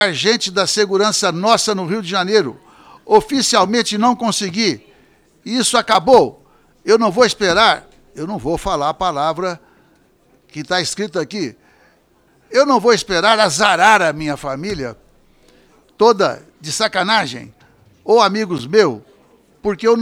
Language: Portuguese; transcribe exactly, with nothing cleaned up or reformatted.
agente da segurança nossa no Rio de Janeiro, oficialmente não consegui, e isso acabou, eu não vou esperar, eu não vou falar a palavra que está escrita aqui, eu não vou esperar azarar a minha família toda de sacanagem, ou amigos meus, porque eu